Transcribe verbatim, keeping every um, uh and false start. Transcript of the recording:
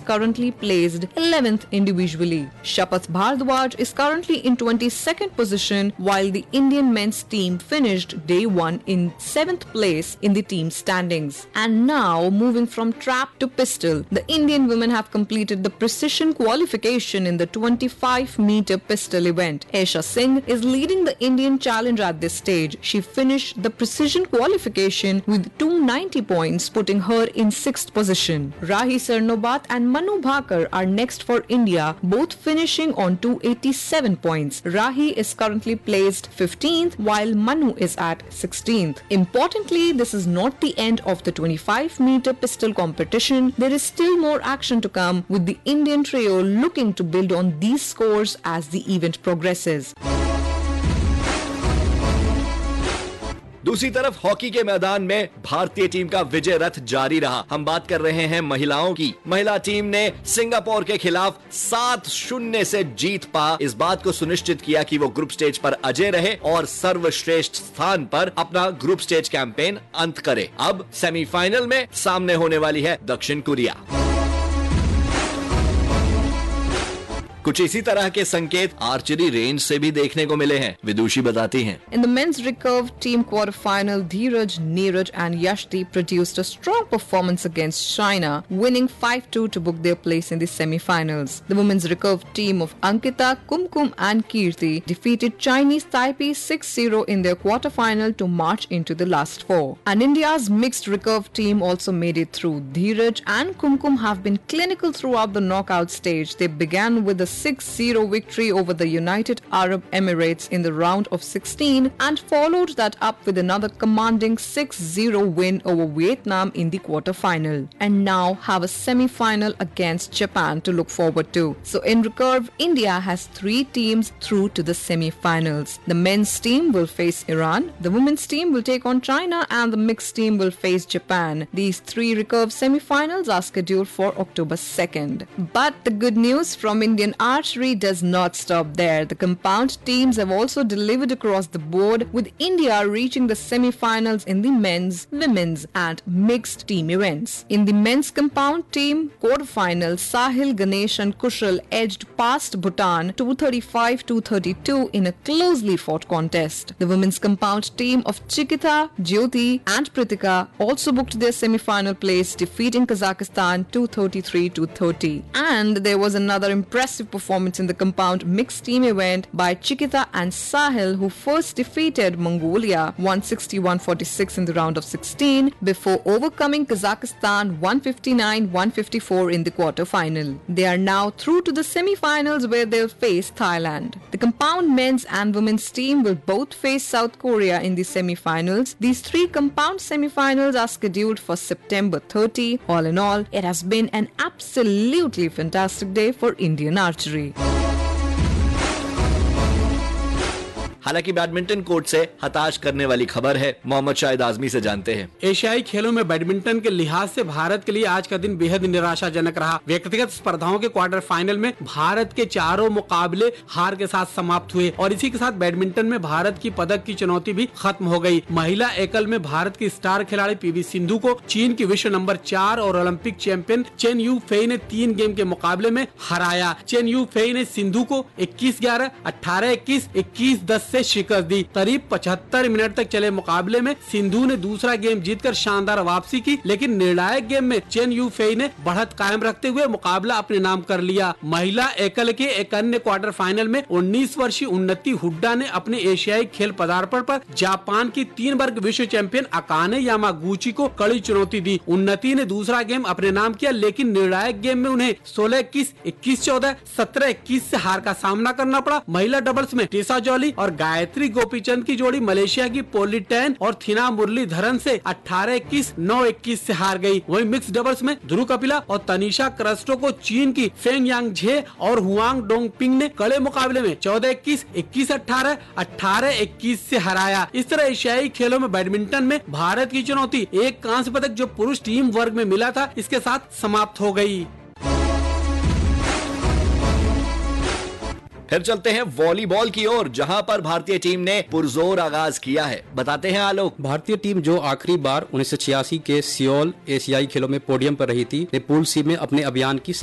currently placed eleventh individually. Shapath Bhardwaj is currently in twenty-second position, while the Indian men's team finished day one in seventh place in the team standings. And now, moving from trap to pistol, the Indian women have completed the precision qualification in the twenty-five meter pistol event. Esha Singh is leading the Indian challenge at this stage. She finished the precision qualification with two hundred ninety points, putting her in sixth position. Rahi Sarnobat and Manu Bhakar are next for India, both finishing on two hundred eighty-seven points. Rahi is currently placed fifteenth, while Manu is at sixteenth. Importantly, this is not the end of the twenty-five meter pistol competition. There is still more action to come, with the Indian trio looking to build on these scores as the event progresses. दूसरी तरफ hockey के मैदान में भारतीय team का विजय रथ जारी रहा। हम बात कर रहे हैं महिलाओं की। महिला टीम ने सिंगापुर के खिलाफ सात शून्य से जीत पा इस बात को सुनिश्चित किया कि वो ग्रुप स्टेज पर अजय रहे और सर्वश्रेष्ठ स्थान पर अपना ग्रुप स्टेज कैंपेन अंत करे। अब सेमीफाइनल में सामने होने वाली है दक्षिण कोरिया। कुछ इसी तरह के संकेत आर्चरी रेंज से भी देखने को मिले हैं। विदुषी बताती हैं। In the men's recurve team quarterfinal, Dheeraj, Neeraj and Yashdeep produced a strong performance against China, winning five two to book their place in the semi-finals. The women's recurve team of Ankita, Kumkum and Kirti defeated Chinese Taipei six zero in their quarterfinal to march into the last four. And India's mixed recurve team also made it through. Dheeraj and Kumkum have been clinical throughout the knockout stage. They began with a six zero victory over the United Arab Emirates in the round of sixteen and followed that up with another commanding six zero win over Vietnam in the quarterfinal, and now have a semi-final against Japan to look forward to. So in recurve, India has three teams through to the semi-finals. The men's team will face Iran, the women's team will take on China, and the mixed team will face Japan. These three recurve semi-finals are scheduled for October second. But the good news from Indian archery does not stop there. The compound teams have also delivered across the board, with India reaching the semi-finals in the men's, women's and mixed team events. In the men's compound team quarterfinal, Sahil, Ganesh and Kushal edged past Bhutan two thirty-five to thirty-two in a closely fought contest. The women's compound team of Chikita, Jyoti and Pritika also booked their semi-final place, defeating Kazakhstan two thirty-three to thirty. And there was another impressive performance in the compound mixed team event by Chikita and Sahil, who first defeated Mongolia one sixty-one forty-six in the round of sixteen before overcoming Kazakhstan one fifty-nine one fifty-four in the quarterfinal. They are now through to the semi-finals, where they'll face Thailand. The compound men's and women's team will both face South Korea in the semi-finals. These three compound semi-finals are scheduled for September thirtieth. All in all, it has been an absolutely fantastic day for Indian archery. हालांकि badminton court से हताश करने वाली खबर है। मोहम्मद शाहिद आजमी से जानते हैं। एशियाई खेलों में बैडमिंटन के लिहाज से भारत के लिए आज का दिन बेहद निराशाजनक रहा। व्यक्तिगत स्पर्धाओं के क्वार्टर फाइनल में भारत के चारों मुकाबले हार के साथ समाप्त हुए और इसी के साथ बैडमिंटन में भारत की पदक की चुनौती भी खत्म हो गई। महिला एकल में भारत की स्टार खिलाड़ी पीवी सिंधु को चीन की विश्व नंबर चार और Olympic champion chain you Fei ने तीन गेम के मुकाबले में हराया। चेन यू फेई ने सिंधु को इक्कीस ग्यारह, अठारह इक्कीस, इक्कीस दस शिकस्त दी। करीब पचहत्तर मिनट तक चले मुकाबले में सिंधु ने दूसरा गेम जीतकर शानदार वापसी की, लेकिन निर्णायक गेम में चेन यू फेई ने बढ़त कायम रखते हुए मुकाबला अपने नाम कर लिया। महिला एकल के एक अन्य क्वार्टर फाइनल में उन्नीस वर्षीय उन्नति हुड्डा ने अपने एशियाई खेल पदार्पण पर जापान की तीन वर्ग विश्व चैंपियन अकाने यामागुची को कड़ी चुनौती दी। उन्नति ने दूसरा गेम अपने नाम किया, लेकिन निर्णायक गेम में उन्हें सोलह इक्कीस, इक्कीस चौदह, सत्रह इक्कीस से हार का सामना करना पड़ा। महिला डबल्स में टेसा जॉली और गायत्री गोपीचंद की जोड़ी मलेशिया की पोलिटैन और थिना मुरलीधरन से अठारह इक्कीस, नौ इक्कीस से हार गई। वहीं मिक्स डबल्स में ध्रुव कपिला और तनिषा क्रस्टो को चीन की फेंग यांग झे और हुआंग डोंगपिंग ने कड़े मुकाबले में चौदह इक्कीस, इक्कीस अठारह, अठारह इक्कीस से हराया। इस तरह एशियाई खेलों में बैडमिंटन में भारत की चुनौती एक कांस्य पदक जो पुरुष टीम वर्ग में मिला था, इसके साथ समाप्त हो गई। फिर चलते हैं वॉलीबॉल की ओर, जहां पर भारतीय टीम ने पुरजोर आगाज किया है। बताते हैं आलोक। भारतीय टीम जो आखिरी बार उन्नीस सौ छियासी के सियोल एशियाई खेलों में पोडियम पर रही थी, ने पूल सी में अपने अभियान की